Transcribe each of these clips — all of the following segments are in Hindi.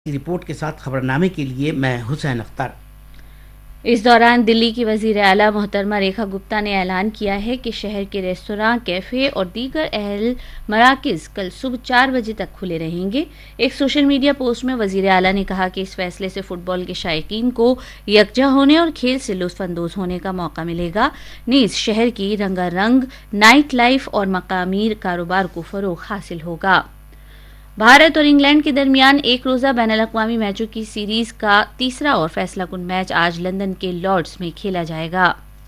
रिपोर्ट के साथ खबरनामे के लिए मैं हुसैन अख्तर। इस दौरान दिल्ली की वजीर आला मोहतरमा रेखा गुप्ता ने ऐलान किया है कि शहर के रेस्तरां, कैफे और दीगर अहल मराकज कल सुबह 4 बजे तक खुले रहेंगे। एक सोशल मीडिया पोस्ट में वजीर आला ने कहा कि इस फैसले से फुटबॉल के शायकीन को यकजा होने और खेल से लुत्फानंदोज होने का मौका मिलेगा। नीज शहर की रंगारंग नाइट लाइफ और मकामी कारोबार को फरोग हासिल होगा। भारत और इंग्लैंड के दरमियान एक रोजा बैनुल-अक़वामी मैचों की सीरीज का तीसरा और फैसलाकुन मैच आज लंदन के लॉर्ड्स में खेला जाएगा।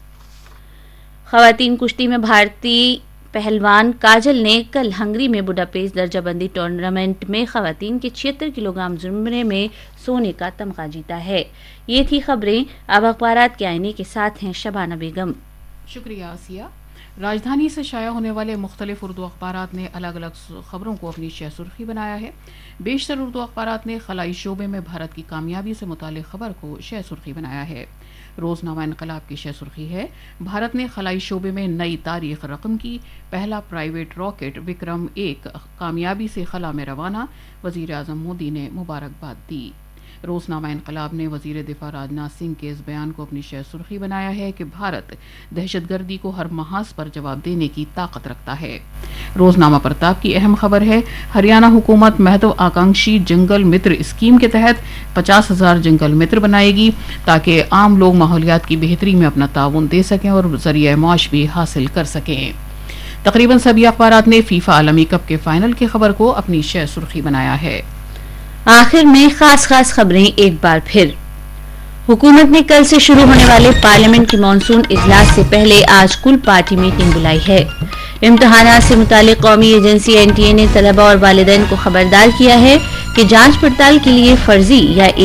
खवातीन कुश्ती में भारतीय पहलवान काजल ने कल हंगरी में बुडापेस्ट दर्जाबंदी टूर्नामेंट में खवातीन के 76 किलोग्राम जुम्रे में सोने का तमगा जीता है। ये थी खबरें। अब अखबारात के आईने के साथ हैं शबाना बेगम। शुक्रिया आसिया। राजधानी से शाया होने वाले मुख्तलिफ उर्दू अखबारात ने अलग अलग खबरों को अपनी शह सुर्खी बनाया है। बेशतर उर्दू अखबारात ने खलाई शोबे में भारत की कामयाबी से मुतालिक खबर को शह सुर्खी बनाया है। रोजनामा इनकलाब की शह सुर्खी है, भारत ने खलाई शोबे में नई तारीख रकम की, पहला प्राइवेट रॉकेट विक्रम 1 कामयाबी से खला में रवाना, वजीर आजम मोदी ने मुबारकबाद दी। रोजनामा इनकलाब ने वजीर दिफा राजनाथ सिंह के इस बयान को अपनी शह सुर्खी बनाया है कि भारत दहशतगर्दी को हर महाज पर जवाब देने की ताकत रखता है। रोजनामा प्रताप की अहम खबर है, हरियाणा हुकूमत महत्वाकांक्षी जंगल मित्र स्कीम के तहत 50,000 जंगल मित्र बनाएगी ताकि आम लोग माहौलियात की बेहतरी में अपना ताउन दे सकें और जरिया माश भी हासिल कर सकें। तकरीबन सभी अखबारात ने फीफा आलमी कप के फाइनल की खबर को अपनी शह सुर्खी बनाया है। आखिर में खास खबरें एक बार फिर। हुकूमत ने कल से शुरू होने वाले पार्लियामेंट की मानसून इजलास से पहले आज कुल पार्टी मीटिंग बुलाई है। इम्तिहानात से मुतालिक कौमी एजेंसी NTA ने तलबा और वालिदैन को खबरदार किया है कि जांच पड़ताल के लिए फर्जी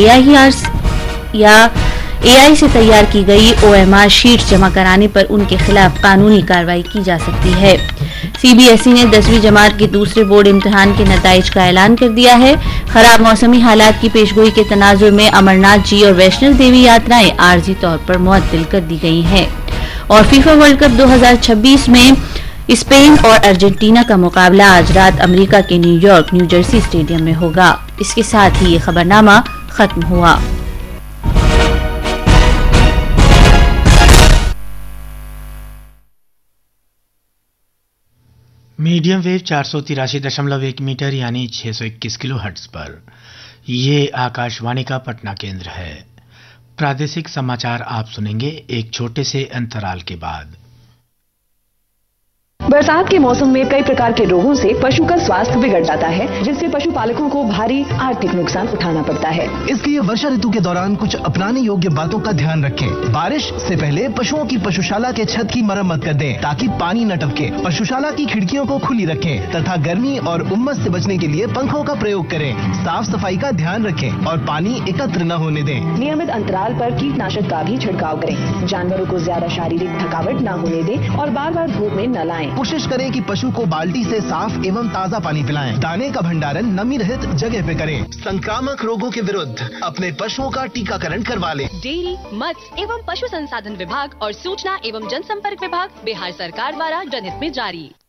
या AI से तैयार की गई OMR शीट जमा कराने पर उनके खिलाफ कानूनी कार्रवाई की जा सकती है। CBSE ने 10वीं जमात के दूसरे बोर्ड इम्तिहान के नताइज का ऐलान कर दिया है। खराब मौसमी हालात की पेशगोई के तनाजुर में अमरनाथ जी और वैष्णो देवी यात्राएं आर्जी तौर पर मुअत्तल कर दी गई हैं। और फीफा वर्ल्ड कप 2026 में स्पेन और अर्जेंटीना का मुकाबला आज रात अमेरिका के न्यूयॉर्क न्यू जर्सी स्टेडियम में होगा। इसके साथ ही ये खबरनामा खत्म हुआ। मीडियम वेव 483.1 मीटर यानी 621 किलो हर्ट्ज पर ये आकाशवाणी का पटना केंद्र है। प्रादेशिक समाचार आप सुनेंगे एक छोटे से अंतराल के बाद। बरसात के मौसम में कई प्रकार के रोगों से पशु का स्वास्थ्य बिगड़ जाता है, जिससे पशुपालकों को भारी आर्थिक नुकसान उठाना पड़ता है। इसलिए वर्षा ऋतु के दौरान कुछ अपनाने योग्य बातों का ध्यान रखें। बारिश से पहले पशुओं की पशुशाला के छत की मरम्मत कर दें ताकि पानी न टपके। पशुशाला की खिड़कियों को खुली रखें तथा गर्मी और उमस से बचने के लिए पंखों का प्रयोग करें। साफ सफाई का ध्यान रखें और पानी एकत्र न होने दें। नियमित अंतराल पर कीटनाशक का भी छिड़काव करें। जानवरों को ज्यादा शारीरिक थकावट न होने दें और बार बार धूप में न लाएं। कोशिश करें कि पशु को बाल्टी से साफ एवं ताज़ा पानी पिलाएं। दाने का भंडारण नमी रहित जगह पे करें। संक्रामक रोगों के विरुद्ध अपने पशुओं का टीकाकरण करवा लें। डेयरी, मत्स्य एवं पशु संसाधन विभाग और सूचना एवं जनसंपर्क विभाग बिहार सरकार द्वारा जनहित में जारी।